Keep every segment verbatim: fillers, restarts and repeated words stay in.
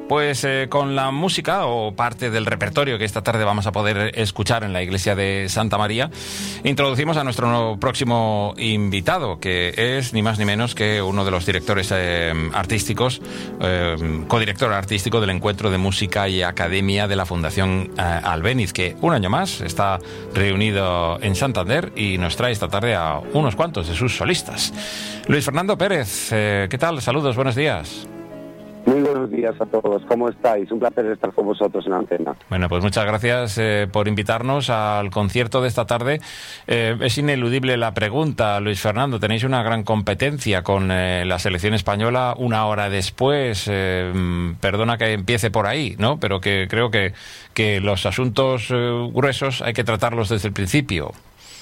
Pues eh, con la música o parte del repertorio que esta tarde vamos a poder escuchar en la iglesia de Santa María, introducimos a nuestro próximo invitado, que es ni más ni menos que uno de los directores eh, artísticos, eh, codirector artístico del Encuentro de Música y Academia de la Fundación eh, Albéniz, que un año más está reunido en Santander y nos trae esta tarde a unos cuantos de sus solistas. Luis Fernando Pérez, eh, ¿qué tal? Saludos, buenos días. Muy buenos días a todos, ¿cómo estáis? Un placer estar con vosotros en la antena. Bueno, pues muchas gracias eh, por invitarnos al concierto de esta tarde. Eh, es ineludible la pregunta, Luis Fernando, tenéis una gran competencia con eh, la selección española una hora después. Eh, perdona que empiece por ahí, ¿no? Pero que creo que, que los asuntos eh, gruesos hay que tratarlos desde el principio.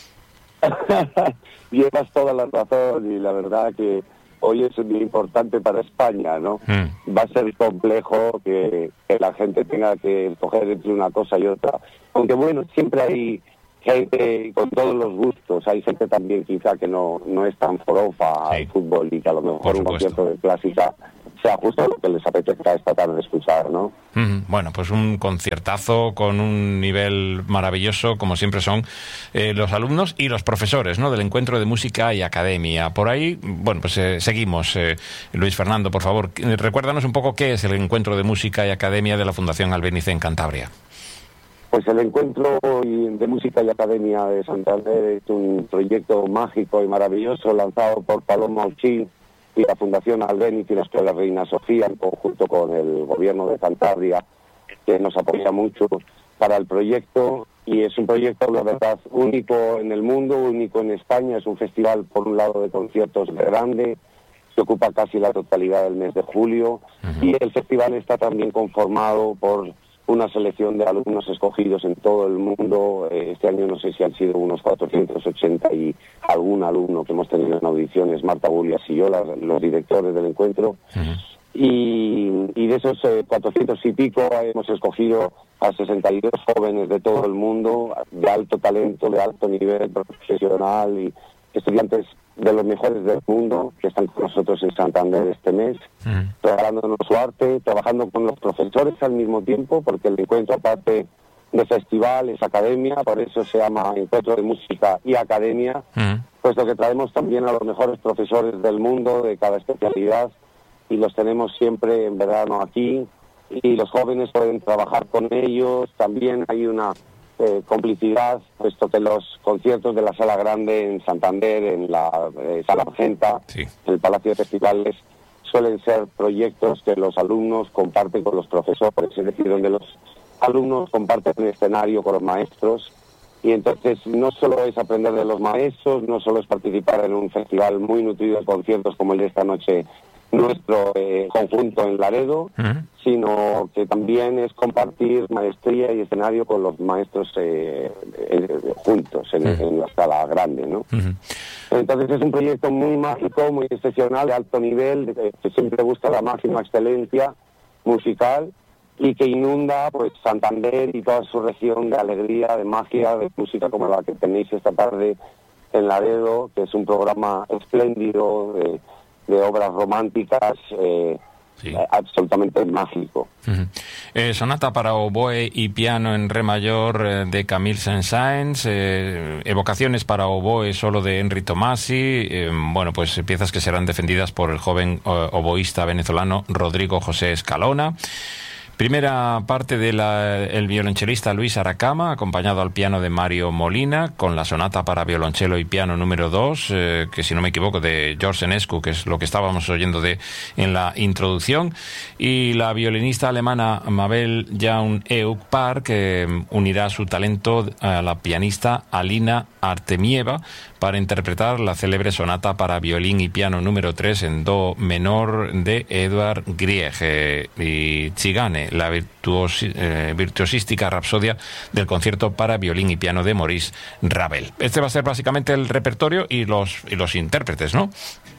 Llevas toda la razón y la verdad que hoy es muy importante para España, ¿no? Mm. Va a ser complejo que, que la gente tenga que escoger entre una cosa y otra. Aunque bueno, siempre hay gente con todos los gustos. Hay gente también quizá que no, no es tan forofa al sí. fútbol y que a lo mejor un concierto de clásica sea justo lo que les apetezca esta tarde escuchar, ¿no? Mm, bueno, pues un conciertazo con un nivel maravilloso, como siempre son eh, los alumnos y los profesores, ¿no?, del Encuentro de Música y Academia. Por ahí, bueno, pues eh, seguimos. Eh, Luis Fernando, por favor, recuérdanos un poco qué es el Encuentro de Música y Academia de la Fundación Albéniz en Cantabria. Pues el Encuentro de Música y Academia de Santander es un proyecto mágico y maravilloso lanzado por Paloma Ochín y la Fundación Albéniz y la Escuela Reina Sofía, en conjunto con el Gobierno de Cantabria, que nos apoya mucho para el proyecto. Y es un proyecto, la verdad, único en el mundo, único en España. Es un festival, por un lado, de conciertos grande, que ocupa casi la totalidad del mes de julio. Uh-huh. Y el festival está también conformado por una selección de alumnos escogidos en todo el mundo. Este año no sé si han sido unos cuatrocientos ochenta y algún alumno que hemos tenido en audiciones, Marta Bullias y yo, los directores del encuentro. Uh-huh. Y, y de esos eh, cuatrocientos y pico hemos escogido a sesenta y dos jóvenes de todo el mundo, de alto talento, de alto nivel profesional y estudiantes de los mejores del mundo que están con nosotros en Santander este mes, uh-huh. regalándonos su arte, trabajando con los profesores al mismo tiempo, porque el encuentro, aparte de festival, es academia, por eso se llama Encuentro de Música y Academia, uh-huh. puesto que traemos también a los mejores profesores del mundo de cada especialidad y los tenemos siempre en verano aquí y los jóvenes pueden trabajar con ellos. También hay una Eh, complicidad, puesto que los conciertos de la Sala Grande en Santander, en la eh, Sala Argenta, sí. en el Palacio de Festivales, suelen ser proyectos que los alumnos comparten con los profesores, es decir, donde los alumnos comparten el escenario con los maestros, y entonces no solo es aprender de los maestros, no solo es participar en un festival muy nutrido de conciertos como el de esta noche, nuestro eh, conjunto en Laredo, uh-huh. sino que también es compartir maestría y escenario con los maestros eh, eh, juntos en, uh-huh. en la Sala Grande, ¿no? Uh-huh. Entonces es un proyecto muy mágico, muy excepcional, de alto nivel, de, que siempre busca la máxima excelencia musical y que inunda pues Santander y toda su región de alegría, de magia, de música como la que tenéis esta tarde en Laredo, que es un programa espléndido de de obras románticas, eh, sí. eh, absolutamente mágico. Uh-huh. Eh, sonata para oboe y piano en re mayor eh, de Camille Saint-Saëns, eh, evocaciones para oboe solo de Henry Tomasi, eh, bueno, pues piezas que serán defendidas por el joven eh, oboísta venezolano Rodrigo José Escalona. Primera parte del violonchelista Luis Aracama, acompañado al piano de Mario Molina, con la sonata para violonchelo y piano número dos, eh, que si no me equivoco de George Enescu, que es lo que estábamos oyendo de en la introducción, y la violinista alemana Mabel Jaun-Euk-Par, que unirá su talento a la pianista Alina Artemieva para interpretar la célebre sonata para violín y piano número tres en do menor de Edvard Grieg eh, y Zigane, la virtuosi, eh, virtuosística rapsodia del concierto para violín y piano de Maurice Ravel. Este va a ser básicamente el repertorio y los y los intérpretes, ¿no?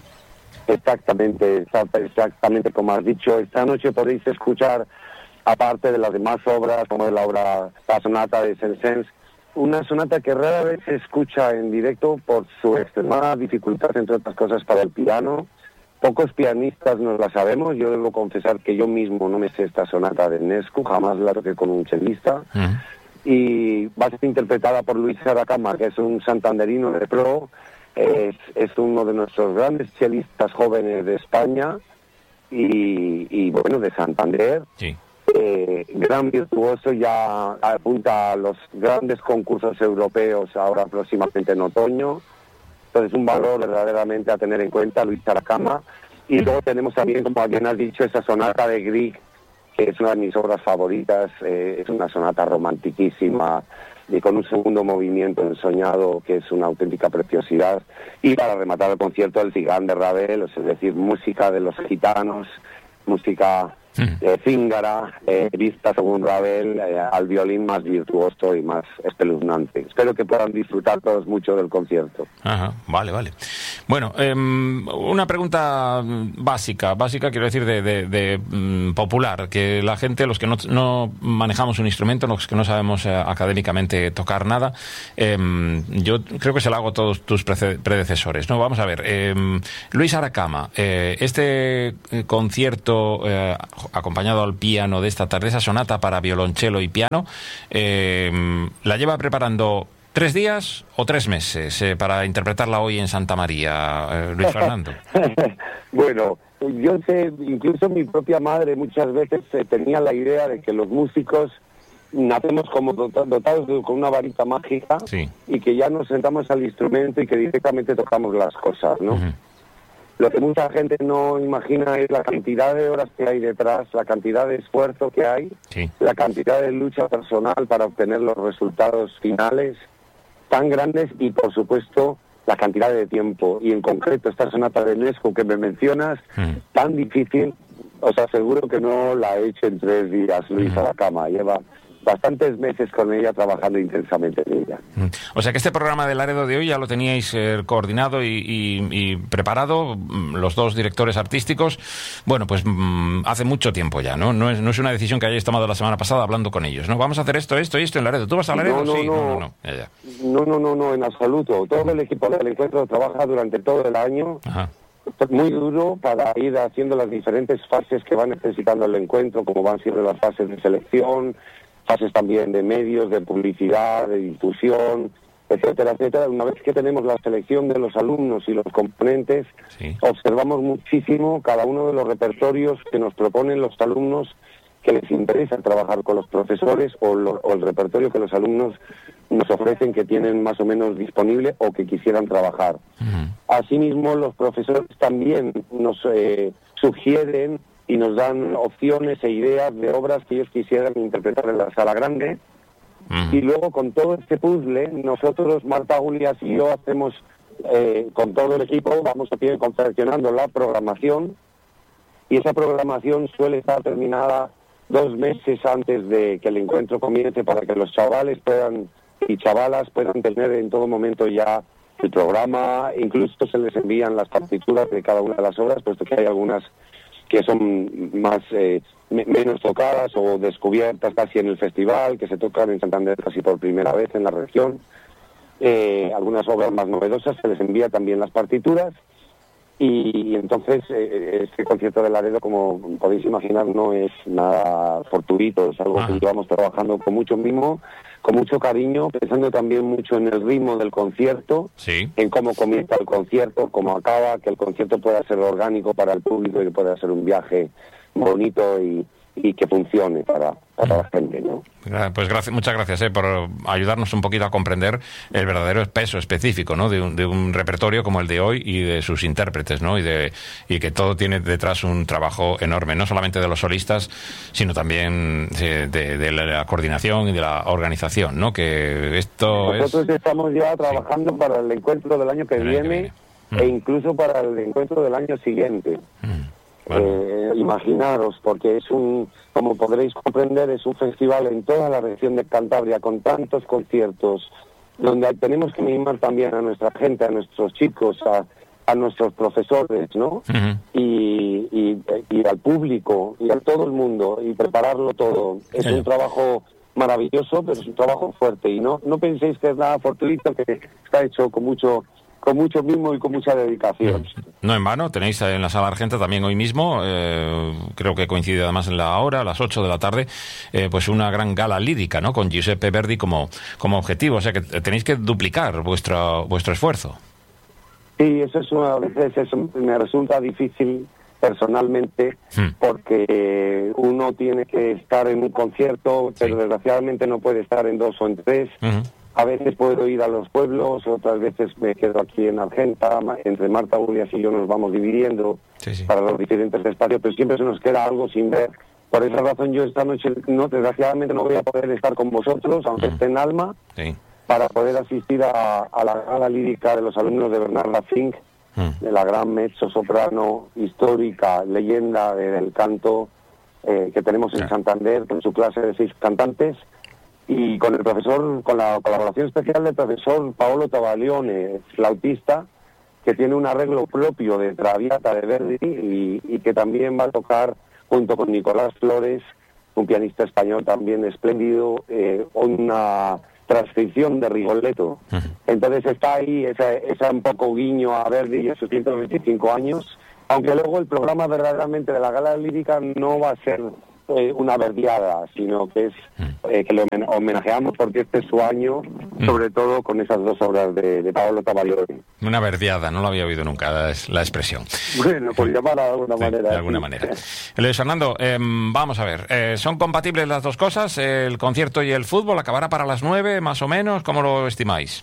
Exactamente, exactamente como has dicho. Esta noche podéis escuchar, aparte de las demás obras, como la obra, la sonata de Saint-Saëns, una sonata que rara vez se escucha en directo por su extremada dificultad, entre otras cosas, para el piano, pocos pianistas nos la sabemos. Yo debo confesar que yo mismo no me sé esta sonata de Enescu, jamás la toqué con un chelista. Uh-huh. Y va a ser interpretada por Luis Aracama, que es un santanderino de pro, es, es uno de nuestros grandes chelistas jóvenes de España y, y bueno, de Santander. Sí. Eh, gran virtuoso, ya apunta a los grandes concursos europeos ahora próximamente en otoño. Entonces, un valor verdaderamente a tener en cuenta, Luis Aracama. Y luego tenemos también, como bien has dicho, esa sonata de Grieg, que es una de mis obras favoritas. Eh, es una sonata romantiquísima y con un segundo movimiento ensoñado que es una auténtica preciosidad. Y para rematar el concierto, el Cigán de Ravel, es decir, música de los gitanos, música eh, cíngara, eh, vista según Ravel, eh, al violín más virtuoso y más espeluznante. Espero que puedan disfrutar todos mucho del concierto. Ajá, vale, vale. Bueno, eh, una pregunta básica, básica quiero decir de, de, de um, popular, que la gente, los que no, no manejamos un instrumento, los que no sabemos eh, académicamente tocar nada, eh, yo creo que se lo hago a todos tus predecesores, ¿no? Vamos a ver, eh, Luis Aracama, eh, este concierto eh, acompañado al piano de esta tarde, esa sonata para violonchelo y piano, eh, ¿la lleva preparando tres días o tres meses eh, para interpretarla hoy en Santa María, eh, Luis Fernando? Bueno, yo sé, incluso mi propia madre muchas veces eh, tenía la idea de que los músicos nacemos como dotados de, con una varita mágica, sí, y que ya nos sentamos al instrumento y que directamente tocamos las cosas, ¿no? Uh-huh. Lo que mucha gente no imagina es la cantidad de horas que hay detrás, la cantidad de esfuerzo que hay, sí, la cantidad de lucha personal para obtener los resultados finales tan grandes y, por supuesto, la cantidad de tiempo. Y en concreto, esta sonata de Enescu que me mencionas, mm. tan difícil, os aseguro que no la he hecho en tres días, Luis mm. Aracama. Lleva bastantes meses con ella, trabajando intensamente en ella. O sea que este programa de Laredo de hoy ya lo teníais eh, coordinado y, y, y preparado, los dos directores artísticos, bueno, pues mmm, hace mucho tiempo ya, ¿no? No es, no es una decisión que hayáis tomado la semana pasada hablando con ellos, ¿no? Vamos a hacer esto, esto y esto en Laredo. ¿Tú vas a Laredo? No, no, sí. No, no, no, no. Ya, ya. no, no, no, no, en absoluto. Todo el equipo del encuentro trabaja durante todo el año. Ajá. Muy duro para ir haciendo las diferentes fases que va necesitando el encuentro, como van siendo las fases de selección, fases también de medios, de publicidad, de difusión, etcétera, etcétera. Una vez que tenemos la selección de los alumnos y los componentes, sí, observamos muchísimo cada uno de los repertorios que nos proponen los alumnos que les interesa trabajar con los profesores o, lo, o el repertorio que los alumnos nos ofrecen que tienen más o menos disponible o que quisieran trabajar. Uh-huh. Asimismo, los profesores también nos eh, sugieren y nos dan opciones e ideas de obras que ellos quisieran interpretar en la sala grande. Uh-huh. Y luego, con todo este puzzle, nosotros, Marta Julias y yo, hacemos, eh, con todo el equipo, vamos a ir confeccionando la programación, y esa programación suele estar terminada dos meses antes de que el encuentro comience, para que los chavales puedan y chavalas puedan tener en todo momento ya el programa. Incluso se les envían las partituras de cada una de las obras, puesto que hay algunas que son más eh, me, menos tocadas o descubiertas casi en el festival, que se tocan en Santander casi por primera vez en la región. Eh, algunas obras más novedosas, se les envía también las partituras, y, y entonces eh, este concierto de Laredo, como podéis imaginar, no es nada fortuito, es algo ah. que llevamos trabajando con mucho mimo, con mucho cariño, pensando también mucho en el ritmo del concierto, sí, en cómo comienza el concierto, cómo acaba, que el concierto pueda ser orgánico para el público y que pueda ser un viaje bonito y, y que funcione para, para la gente, ¿no? Pues gracias, muchas gracias eh, por ayudarnos un poquito a comprender el verdadero peso específico, ¿no?, de un, de un repertorio como el de hoy y de sus intérpretes, ¿no?, y de y que todo tiene detrás un trabajo enorme, no solamente de los solistas, sino también de, de, de la coordinación y de la organización, ¿no?, que esto Nosotros es... estamos ya trabajando sí. para el encuentro del año que, el viene, año que viene mm. e incluso para el encuentro del año siguiente. Mm. Bueno. Eh, imaginaros, porque es un, como podréis comprender, es un festival en toda la región de Cantabria con tantos conciertos, donde tenemos que mimar también a nuestra gente, a nuestros chicos, a, a nuestros profesores, ¿no? Uh-huh. y, y, y al público, y a todo el mundo, y prepararlo todo. Es uh-huh. un trabajo maravilloso, pero es un trabajo fuerte, y no, no penséis que es nada fortuito, que está hecho con mucho con mucho mimo y con mucha dedicación. No en vano, tenéis en la Sala Argenta también hoy mismo, eh, creo que coincide además en la hora, a las ocho de la tarde, eh, pues una gran gala lírica, ¿no? Con Giuseppe Verdi como, como objetivo, o sea que tenéis que duplicar vuestro, vuestro esfuerzo. Sí, eso es una, a veces eso me resulta difícil personalmente, hmm. porque uno tiene que estar en un concierto, pero sí. desgraciadamente no puede estar en dos o en tres. Uh-huh. A veces puedo ir a los pueblos, otras veces me quedo aquí en Argenta, entre Marta Ulias y yo nos vamos dividiendo sí, sí. para los diferentes espacios, pero siempre se nos queda algo sin ver. Por esa razón yo esta noche, no, desgraciadamente no voy a poder estar con vosotros, aunque uh-huh. esté en Alma, sí. para poder asistir a, a la gala lírica de los alumnos de Bernarda Fink, uh-huh. de la gran mezzo-soprano histórica, leyenda del canto eh, que tenemos en uh-huh. Santander, con su clase de seis cantantes, y con el profesor, con la colaboración especial del profesor Paolo Tavalione, flautista, que tiene un arreglo propio de Traviata de Verdi y, y que también va a tocar junto con Nicolás Flores, un pianista español también espléndido, eh, una transcripción de Rigoletto. Uh-huh. Entonces está ahí esa, esa un poco guiño a Verdi y a sus ciento veinticinco años, aunque luego el programa verdaderamente de la gala lírica no va a ser eh, una verdiada, sino que es eh, que lo homenajeamos porque este es su año, uh-huh. sobre todo con esas dos obras de, de Paolo Tavalione. Una verdiada, no lo había oído nunca la, la expresión. Bueno, por llamarla de alguna sí, manera. De alguna sí. manera. Luis Fernando, eh, vamos a ver, eh, ¿son compatibles las dos cosas? ¿El concierto y el fútbol acabará para las nueve, más o menos? ¿Cómo lo estimáis?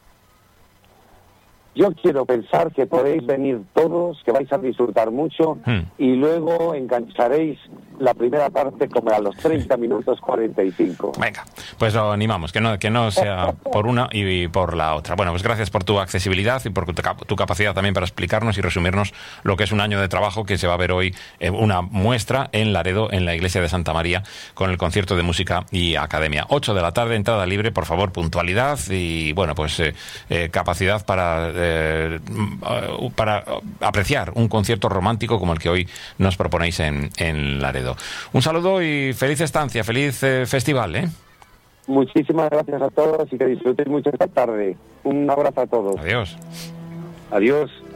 Yo quiero pensar que podéis venir todos, que vais a disfrutar mucho, hmm. y luego engancharéis la primera parte como a los treinta minutos cuarenta y cinco. Venga, pues lo animamos, que no, que no sea por una y por la otra. Bueno, pues gracias por tu accesibilidad y por tu, tu capacidad también para explicarnos y resumirnos lo que es un año de trabajo que se va a ver hoy, eh, una muestra en Laredo, en la iglesia de Santa María, con el concierto de música y academia. ocho de la tarde, entrada libre, por favor, puntualidad y, bueno, pues eh, eh, capacidad para... Eh, para apreciar un concierto romántico como el que hoy nos proponéis en, en Laredo. Un saludo y feliz estancia, feliz eh, festival, ¿eh? Muchísimas gracias a todos y que disfrutéis mucho esta tarde. Un abrazo a todos. Adiós. Adiós.